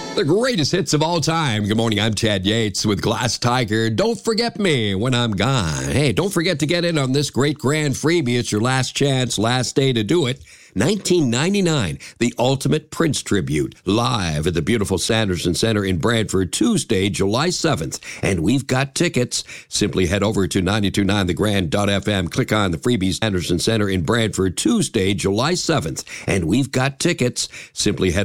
The greatest hits of all time. Good morning, I'm Chad Yates with Glass Tiger. Don't forget me when I'm gone. Hey, don't forget to get in on this great grand freebie. It's your last chance, last day to do it. 1999, the Ultimate Prince Tribute, live at the beautiful Sanderson Center in Brantford, Tuesday, July 7th. And we've got tickets. Simply head over to 929thegrand.fm, click on the freebies, Sanderson Center in Brantford, Tuesday, July 7th. And we've got tickets. Simply head